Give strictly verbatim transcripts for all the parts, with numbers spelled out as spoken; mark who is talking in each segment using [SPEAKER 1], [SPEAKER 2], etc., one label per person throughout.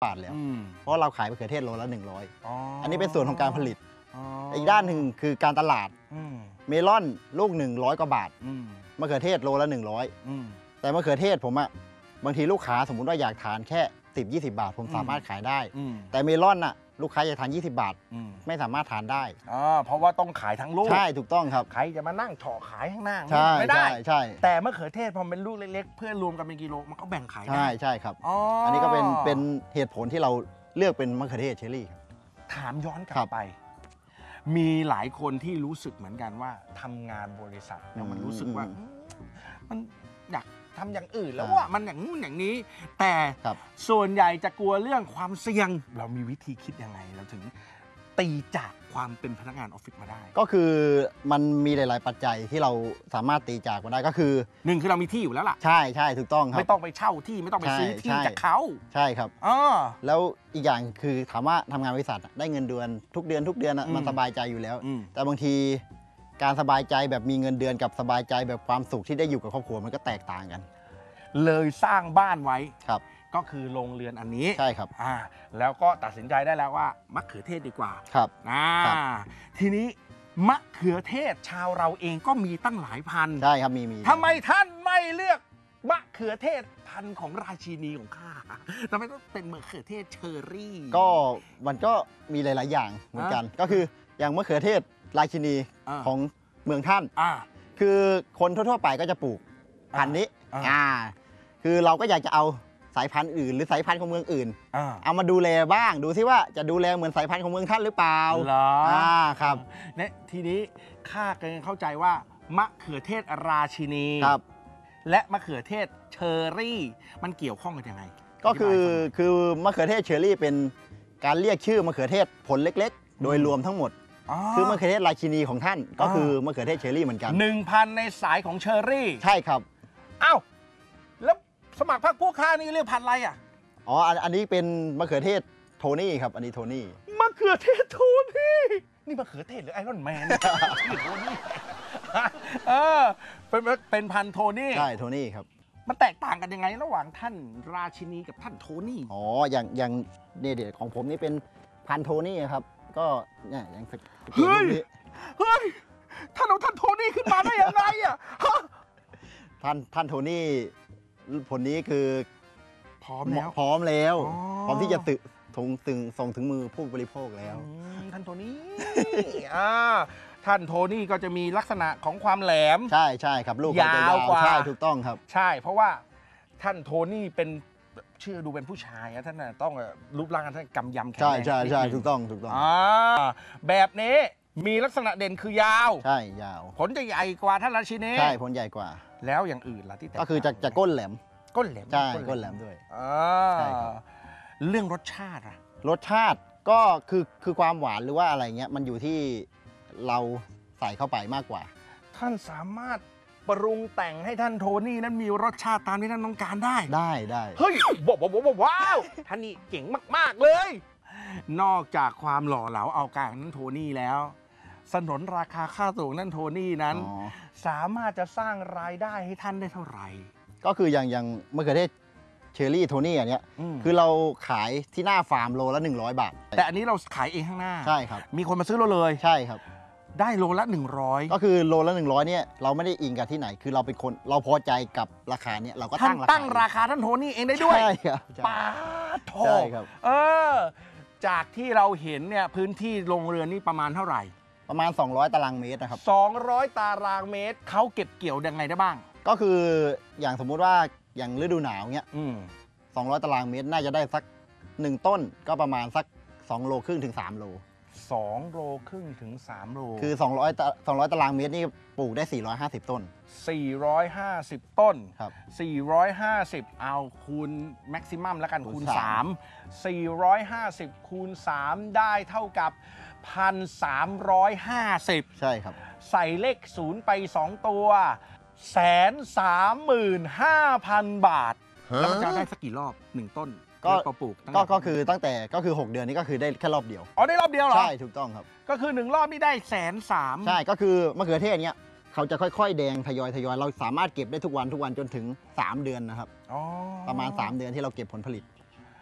[SPEAKER 1] บาทแล้วเพราะเราขายมะเขือเทศโลละหนึ่งร้อยอันนี้เป็นส่วนของการผลิตอีกด้านหนึ่งคือการตลาดเมลอนลูกหนึ่งร้อยกว่าบาทมะเขือเทศโลละหนึ่งร้อยแต่มะเขือเทศผมอะบางทีลูกค้าสมมุติว่าอยากทานแค่สิบ ยี่สิบบาทผมสามารถขายได้แต่เมลอนอะลูกค้าอยากทานยี่สิบบาทไม่สามารถทานได้
[SPEAKER 2] เพราะว่าต้องขายทั้งลูก
[SPEAKER 1] ใช่ถูกต้องครับ
[SPEAKER 2] ใครจะมานั่งเฉาะขายข้างหน้า
[SPEAKER 1] ไม่ได้ใช่
[SPEAKER 2] แต่มะเขือเทศพอเป็นลูกเล็กๆเพื่อรวมกันเป็นกิโลมันก็แบ่งขายได้
[SPEAKER 1] ใช่ใช่ครับอันนี้ก็เป็นเป็นเหตุผลที่เราเลือกเป็นมะเขือเทศเชอรี่ครับ
[SPEAKER 2] ถามย้อนกลับไปมีหลายคนที่รู้สึกเหมือนกันว่าทำงานบริษัทแล้วมันรู้สึกว่ามันอยากทำอย่างอื่นแล้วว่ามันอย่างนู้นอย่างนี้แต่ส่วนใหญ่จะกลัวเรื่องความเสี่ยงเรามีวิธีคิดยังไงเราถึงตีจากความเป็นพนักงานออฟฟิศมาได้
[SPEAKER 1] ก็คือมันมีหลายๆปัจจัยที่เราสามารถตีจากมาได้ก็คือ
[SPEAKER 2] หนึ่งคือเรามีที่อยู่แล้วล่ะ
[SPEAKER 1] ใช่ใช่ถูกต้องครับ
[SPEAKER 2] ไม่ต้องไปเช่าที่ไม่ต้องไปซื้อที่จากเขา
[SPEAKER 1] ใช่ครับอ๋อแล้วอีกอย่างคือถามว่าทำงานบริษัทได้เงินเดือนทุกเดือนทุกเดือนมันสบายใจอยู่แล้วแต่บางทีการสบายใจแบบมีเงินเดือนกับสบายใจแบบความสุขที่ได้อยู่กับครอบครัวมันก็แตกต่างกัน
[SPEAKER 2] เลยสร้างบ้านไว้
[SPEAKER 1] ครับ
[SPEAKER 2] ก็คือโรงเรือนอันนี้
[SPEAKER 1] ใช่ครับ
[SPEAKER 2] อ่าแล้วก็ตัดสินใจได้แล้วว่ามะเขือเทศดีกว่า
[SPEAKER 1] ครับ
[SPEAKER 2] อ่าทีนี้มะเขือเทศชาวเราเองก็มีตั้งหลายพัน
[SPEAKER 1] ใช่ครับมีมี
[SPEAKER 2] ทำไมท่านไม่เลือกมะเขือเทศพันธุ์ของราชินีของข้าทำไมต้องเป็นมะเขือเทศเชอร์รี่
[SPEAKER 1] ก็มันก็มีหลายๆอย่างเหมือนกันก็คืออย่างมะเขือเทศราชินีของเมืองท่านคือคนทั่วๆไปก็จะปลูกพันธุ์นี้อ่าคือเราก็อยากจะเอาสายพันธุ์อื่นหรือสายพันธุ์ของเมืองอื่นเอามาดูแลบ้างดูซิว่าจะดูแลเหมือนสายพันธุ์ของเมืองท่านหรือเปล่า
[SPEAKER 2] เหรอ
[SPEAKER 1] อ่าครับ
[SPEAKER 2] เนี่ยทีนี้ข้าก็ยังเข้าใจว่ามะเขือเทศราชินี
[SPEAKER 1] ครับ
[SPEAKER 2] และมะเขือเทศเชอร์รี่มันเกี่ยวข้องกันยังไง
[SPEAKER 1] ก็คือคือมะเขือเทศเชอร์รี่เป็นการเรียกชื่อมะเขือเทศผลเล็กๆโดยรวมทั้งหมดคือมะเขือเทศราชินีของท่านก็คือมะเขือเทศเชอร์รี่เหมือนกัน
[SPEAKER 2] หนึ่งพันในสายของเชอร์รี่
[SPEAKER 1] ใช่ครับ
[SPEAKER 2] อ้าวแล้วสมัครพรรคพวกข้านี่เรียกพันธุ์อะไรอ่ะ
[SPEAKER 1] อ๋ออันนี้เป็นมะเขือเทศโทนี่ครับอันนี้โทนี่
[SPEAKER 2] มะเขือเทศโทนี่นี่มะเขือเทศหรือไอรอนแมนชื่อโทนี่เออเป็นเป็นพันธุ์โทนี่
[SPEAKER 1] ใช่โทนี่ครับ
[SPEAKER 2] มันแตกต่างกันยังไงระหว่างท่านราชินีกับท่านโทนี่
[SPEAKER 1] อ๋ออย่างอย่างเนี่ยเดี๋ยวของผมนี่เป็นพันธุ์โทนี่ครับก็เนี่ยอย่าง
[SPEAKER 2] เฮ้ยเฮ้ยท่านเอาท่านโทนี่ขึ้นมาได้ยังไงอ่ะ
[SPEAKER 1] ท่านท่านโทนี่ผลนี้คือ
[SPEAKER 2] พร้อมแล้ว
[SPEAKER 1] พร้อมแล้วพร้อมที่จะสึส่งถึงส่งถึงมือผู้บริโภคแล้ว
[SPEAKER 2] ท่านโทนี่อ่าท่านโทนี่ก็จะมีลักษณะของความแหลม
[SPEAKER 1] ใช่ใช่ครับลูก
[SPEAKER 2] ยาวกว่า
[SPEAKER 1] ใช่ถูกต้องครับ
[SPEAKER 2] ใช่เพราะว่าท่านโทนี่เป็นชื่อดูเป็นผู้ชายนะท่านต้องรูปร่างท่านกำยำแข็ง
[SPEAKER 1] ใช่ใช่ใช่ถูกต้องถูกต้อง
[SPEAKER 2] อ่าแบบนี้มีลักษณะเด่นคือยาว
[SPEAKER 1] ใช่ยาว
[SPEAKER 2] ผลจะใหญ่กว่าท่านราชินี
[SPEAKER 1] ใช่ผลใหญ่กว่า
[SPEAKER 2] แล้วอย่างอื่นล่ะที่
[SPEAKER 1] ก็คือจะจะก้นแหลม
[SPEAKER 2] ก้นแหลม
[SPEAKER 1] ใช่ก้นแหลมด้วย
[SPEAKER 2] ใช่ครับเรื่องรสชาติอะ
[SPEAKER 1] รสชาติก็คือคือความหวานหรือว่าอะไรเงี้ยมันอยู่ที่เราใส่เข้าไปมากกว่า
[SPEAKER 2] ท่านสามารถปรุงแต่งให้ท่านโทนี่นั้นมีรสชาติตามที่ท่านต้องการได้
[SPEAKER 1] ได้ได้
[SPEAKER 2] เฮ้ยว้าวว้าวท่านนี่เก่งมากๆเลยนอกจากความหล่อเหลาเอาการนั้นโทนี่แล้วสนนราคาค่าส่งนั่นโทนี่นั้นสามารถจะสร้างรายได้ให้ท่านได้เท่าไหร่
[SPEAKER 1] ก็คืออย่างอย่างมะเขือเทศเชอร์รี่โทนี่อันเนี้ยคือเราขายที่หน้าฟาร์มโลละหนึ่งร้อยบาท
[SPEAKER 2] แต่อันนี้เราขายเองข้างหน้า
[SPEAKER 1] ใช่ครับ
[SPEAKER 2] มีคนมาซื้อเราเลย
[SPEAKER 1] ใช่ครับ
[SPEAKER 2] ได้โลละหนึ่งร้อย
[SPEAKER 1] ก็คือโลละหนึ่งร้อยเนี่ยเราไม่ได้อิงกับที่ไหนคือเราเป็นคนเราพอใจกับราคาเนี้ยเราก็ตั้ง
[SPEAKER 2] ตั้งราคาท่านโทนี่เองได้ด้วย
[SPEAKER 1] ใช่ครับ
[SPEAKER 2] ป้าโถ
[SPEAKER 1] ใช่ครับ
[SPEAKER 2] เออจากที่เราเห็นเนี่ยพื้นที่โรงเรือนนี่ประมาณเท่าไหร่
[SPEAKER 1] ประมาณสองร้อยตารางเมตรนะครับ
[SPEAKER 2] สองร้อยตารางเมตรเขาเก็บเกี่ยวยังไงได้บ้าง
[SPEAKER 1] ก็คืออย่างสมมุติว่าอย่างฤดูหนาวเนี้ยสองร้อยตารางเมตรน่าจะได้สักหนึ่งต้นก็ประมาณสักสองโลครึ่งถึงสามโล
[SPEAKER 2] สองโลครึ่งถึงสามโล
[SPEAKER 1] คือสองร้อย สองร้อยตารางเมตรนี่ปลูกได้สี่ร้อยห้าสิบต้น
[SPEAKER 2] สี่ร้อยห้าสิบต้น
[SPEAKER 1] ครับ
[SPEAKER 2] สี่ร้อยห้าสิบเอาคูณแม็กซิมัมแล้วกันคูณสาม สี่ร้อยห้าสิบคูณสามได้เท่ากับ หนึ่งพันสามร้อยห้าสิบ
[SPEAKER 1] ใช่ครับ
[SPEAKER 2] ใส่เลขศูนย์ไปสองตัวแสนสามหมื่นห้าพันบาทแล้วมันจะได้สักกี่รอบหนึ่งต้น
[SPEAKER 1] ก็ปลูกก็ก็คือตั้งแต่ก็คือหกเดือนนี้ก็คือได้แค่รอบเดียว
[SPEAKER 2] อ๋อได้รอบเดียวเหรอ
[SPEAKER 1] ใช่ถูกต้องครับ
[SPEAKER 2] ก็คือหนึ่งรอบนี่ได้แสนสาม
[SPEAKER 1] ใช่ก็คือมะเขือเทศเนี้ยเขาจะค่อยๆแดงทยอยทยอยเราสามารถเก็บได้ทุกวันทุกวันจนถึงสามเดือนนะครับประมาณสามเดือนที่เราเก็บผลผลิต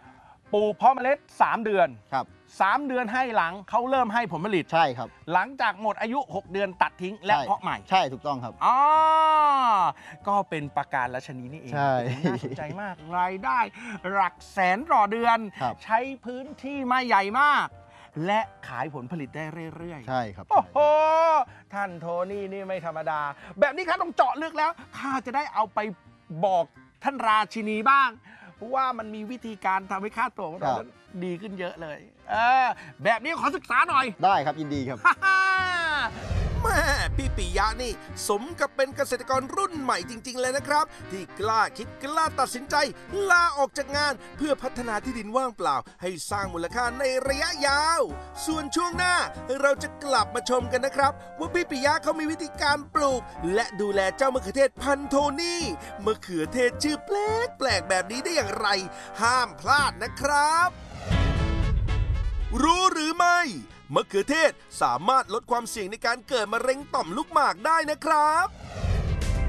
[SPEAKER 2] ปลูกเพาะเมล็ดสามเดือน
[SPEAKER 1] ครับ
[SPEAKER 2] สามเดือนให้หลังเขาเริ่มให้ผลผลิต
[SPEAKER 1] ใช่ครับ
[SPEAKER 2] หลังจากหมดอายุหกเดือนตัดทิ้งและ
[SPEAKER 1] ใช่
[SPEAKER 2] เพาะใหม่
[SPEAKER 1] ใช่ถูกต้องครับ
[SPEAKER 2] อ๋อก็เป็นประการราชนีนี่เอง
[SPEAKER 1] ใช่
[SPEAKER 2] น่าสนใจมากรายได้หลักแสนต่อเดือน
[SPEAKER 1] ครับ
[SPEAKER 2] ใช้พื้นที่ไม่ใหญ่มาก และขายผลผลิตได้เรื่อยๆ
[SPEAKER 1] ใช่ครับ
[SPEAKER 2] โอ้โห ท่านโทนี่นี่ไม่ธรรมดา แบบนี้ครับต้องเจาะลึกแล้วข้าจะได้เอาไปบอกท่านราชินีบ้าง เพราะว่ามันมีวิธีการทำให้ค่าตัวของเรานั้นดีขึ้นเยอะเลยเออแบบนี้ขอศึกษาหน่อย
[SPEAKER 1] ได้ครับยินดีครับ
[SPEAKER 3] แม่พี่ปิยะนี่สมกับเป็นเกษตรกรรุ่นใหม่จริง ๆ เลยนะครับ ที่กล้าคิดกล้าตัดสินใจ ลาออกจากงานเพื่อพัฒนาที่ดินว่างเปล่า ให้สร้างมูลค่าในระยะยาว ส่วนช่วงหน้าเราจะกลับมาชมกันนะครับ ว่าพี่ปิยะเขามีวิธีการปลูก และดูแลเจ้ามะเขือเทศพันธุ์โทนี่มะเขือเทศชื่อแปลกแปลกๆแบบนี้ได้อย่างไร ห้ามพลาดนะครับ รู้หรือไม่มะเขือเทศสามารถลดความเสี่ยงในการเกิดมะเร็งต่อมลูกหมากได้นะครับ